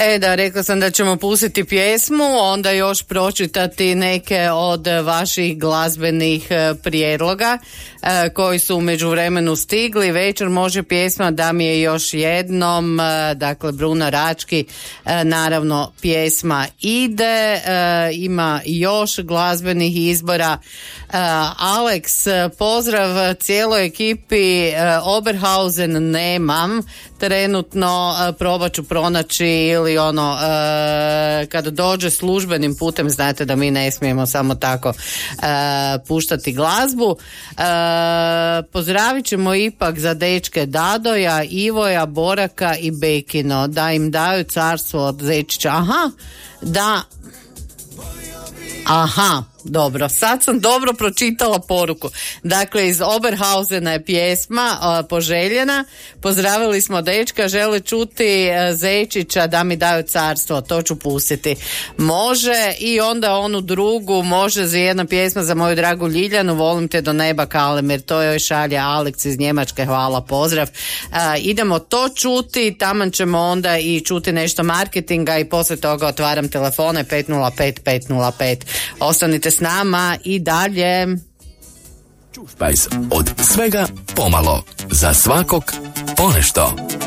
Da, rekla sam da ćemo pustiti pjesmu, onda još pročitati neke od vaših glazbenih prijedloga koji su u međuvremenu stigli. Večer može pjesma Da mi je još jednom, dakle Bruno Rački, naravno pjesma ide, ima još glazbenih izbora. Alex, pozdrav cijeloj ekipi, Oberhausen nemam trenutno, probat ću pronaći ili ono kada dođe službenim putem, znate da mi ne smijemo samo tako puštati glazbu. Pozdravit ćemo ipak za dečke Dadoja, Ivoja, Boraka i Bekino, da im daju carstvo od Zečića. Aha, dobro, sad sam dobro pročitala poruku. Dakle, iz Oberhausena je pjesma poželjena. Pozdravili smo dečka, žele čuti Zečića Da mi daju carstvo, to ću pustiti. Može, i onda onu drugu, može za jedna pjesma za moju dragu Ljiljanu, Volim te do neba Kalemir, to joj šalje Alex iz Njemačke, hvala, pozdrav. Idemo to čuti, taman ćemo onda i čuti nešto marketinga i poslije toga otvaram telefone 505-505. Ostanite s nama i dalje. Čušpajs, od svega pomalo, za svakog ponešto.